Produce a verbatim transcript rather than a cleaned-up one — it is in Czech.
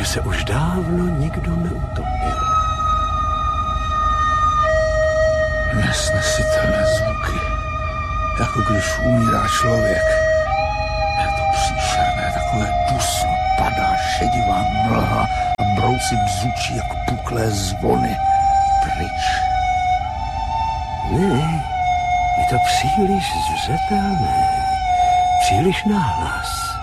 se už dávno nikdo neutopil. Nesnesitelné zvuky, jako když umírá člověk. Je to příšerné, takové dusno, padá šedivá mlha a brouci bzučí jako puklé zvony. Pryč. Ne, je to příliš zřetelné, příliš nahlas.